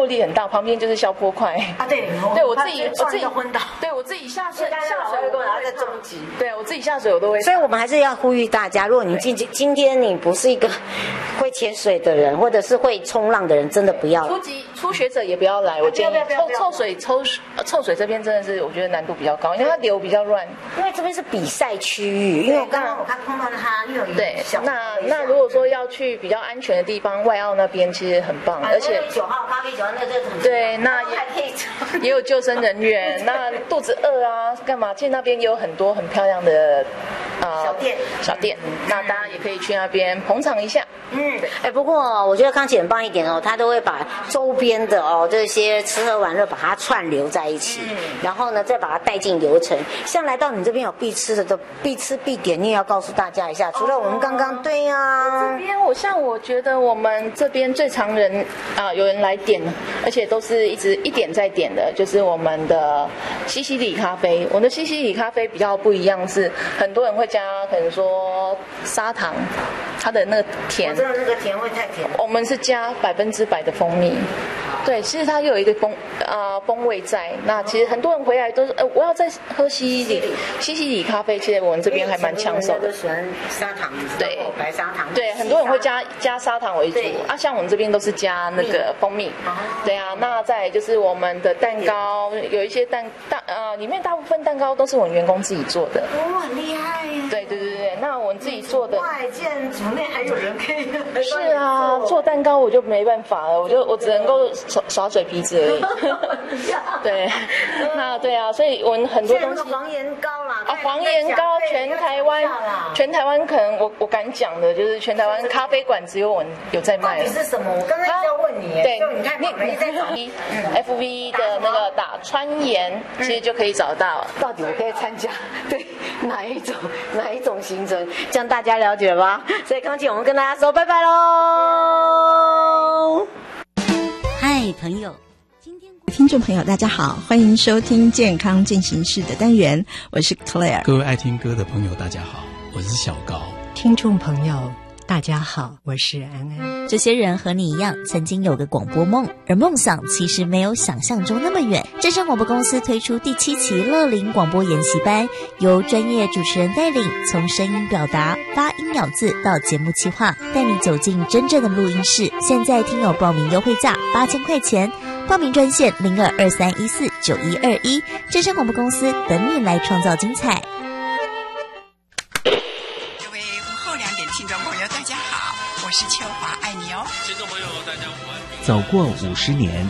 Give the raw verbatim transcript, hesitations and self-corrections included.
后力很大，旁边就是消波块啊，对， 对我自己我自己昏倒， 对我自己下水下水我然后在终极， 对我自己下水我都会， 所以我们还是要呼吁大家，如果你今今天你不是一个会潜水的人，或者是会冲浪的人，真的不要。 初级初学者也不要来，我建议臭臭水抽臭水这边真的是我觉得难度比较高，因为它流比较乱， 因为这边是比赛区域，因为我刚刚我刚碰到他，因为有对，那那如果说要去比较安全的地方，外澳那边其实很棒，而且九号咖啡酒那个对，那也也有救生人员，那肚子饿啊干嘛？其实那边也有很多很漂亮的呃小店小店，那大家也可以去那边捧场一下。 嗯，哎，不过我觉得康姐很棒一点哦，她都会把周边的哦这些吃喝玩乐把它串流在一起，嗯、然后呢再把它带进流程。像来到你这边有必吃的都必吃必点，你也要告诉大家一下。除了我们刚刚、哦、对呀、啊， 这边我像我觉得我们这边最常人啊、呃、有人来点，而且都是一直一点再点的，就是我们的西西里咖啡。我们的西西里咖啡比较不一样，是很多人会加可能说砂糖，它的那个甜。 真的那个甜会太甜了。 我们是加百分之百的蜂蜜，对，其实它有一个风啊、呃、风味在。那其实很多人回来都是，呃，我要再喝西西里西西里咖啡，其实我们这边还蛮抢手的。 都喜欢砂糖， 对， 白砂糖。 对，很多人会加加砂糖为主啊，像我们这边都是加那个蜂蜜。对啊，那再来就是我们的蛋糕，有一些蛋蛋呃，里面大部分蛋糕都是我们员工自己做的。 哦，很厉害耶！ 对对对对，那我们自己做的。 外建组内还有人可以。 是啊，做蛋糕我就没办法了，我就我只能够耍耍嘴皮子而已。对，那对啊，所以我们很多东西。 黄岩糕啦， 啊，黄岩糕全台湾，全台湾可能我我敢讲的就是全台湾咖啡馆只有我有在卖。 到底是什么？我刚才要问你。 对， 你看你在找 F B 的那个打川盐，其实就可以找到。 到底我可以参加对哪一种哪一种行程？这样大家了解了吧？所以康姐，我们跟大家说拜拜喽。 嗨，朋友。 听众朋友大家好，欢迎收听健康进行式的单元，我是 Claire。 各位爱听歌的朋友大家好，我是小高。 听众朋友大家好，我是安安。 这些人和你一样曾经有个广播梦，而梦想其实没有想象中那么远。正声广播公司推出第七期乐龄广播研习班，由专业主持人带领，从声音表达、发音咬字到节目企划，带你走进真正的录音室。现在听友报名优惠价八千块钱，报名专线零二二三一四九一二一，正声广播公司等你来创造精彩。 各位午后两点听众朋友大家好，我是秋华，爱你哦。 听众朋友大家午安。 走过五十年，